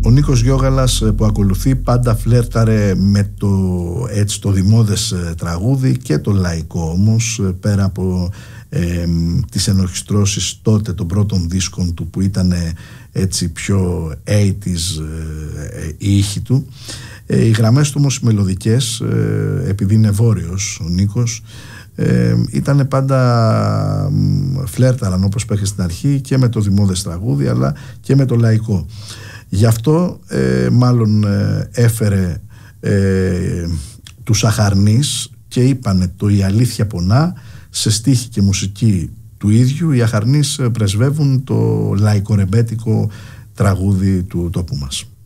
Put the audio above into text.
Ο Νίκος Γιώγαλας που ακολουθεί πάντα φλέρταρε με το δημόδες τραγούδι και το λαϊκό όμως, πέρα από τις ενορχιστρώσεις τότε των πρώτων δίσκων του που ήταν έτσι πιο 80s οι ήχοι του. Οι γραμμές του όμως οι μελωδικές, επειδή είναι βόρειος ο Νίκος, ήταν πάντα φλέρταραν, όπως είπα στην αρχή, και με το δημόδες τραγούδι αλλά και με το λαϊκό. Γι' αυτό μάλλον έφερε τους Αχαρνείς και είπανε το «Η αλήθεια πονά» σε στίχη και μουσική του ίδιου. Οι Αχαρνείς πρεσβεύουν το λαϊκορεμπέτικο τραγούδι του τόπου μας.